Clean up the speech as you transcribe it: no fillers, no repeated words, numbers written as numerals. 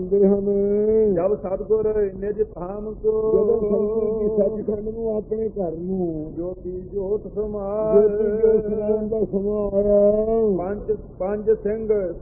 ਆਉਂਦੇ ਹਨ। ਜਬ ਸਤਿਗੁਰ ਨਿਜ ਧਾਮ ਕੋ ਜਦੋਂ ਸਤਿਗੁਰ ਜੀ ਸੱਚਖੰਡ ਨੂੰ ਆਪਣੇ ਘਰ ਨੂੰ ਜੋਤੀ ਜੋਤ ਸਮਾਰ ਜੋਤੀ ਜੋਤ ਸਮਾਉਣ ਦਾ ਸਮਾਂ ਆਇਆ। ਪੰਜ ਸਿੰਘ